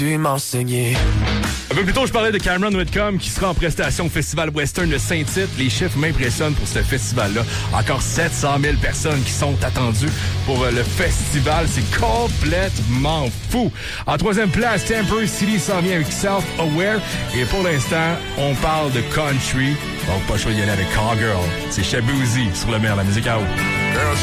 Tu m'enseigner. Un peu plus tôt, je parlais de Cameron Whitcomb qui sera en prestation au Festival Western de Saint-Tite. Les chiffres m'impressionnent pour ce festival-là. Encore 700 000 personnes qui sont attendues pour le festival. C'est complètement fou. En troisième place, Temporary City s'en vient avec Self-Aware. Et pour l'instant, on parle de country. Donc, pas le choix d'y aller avec Cowgirl. C'est Shabuzi sur le maire, la musique à haut.